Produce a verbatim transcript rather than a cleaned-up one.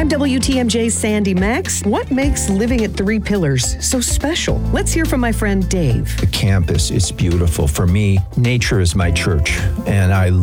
I'm W T M J's Sandy Max. What makes living at Three Pillars so special? Let's hear from my friend Dave. The campus is beautiful. For me, nature is my church, and I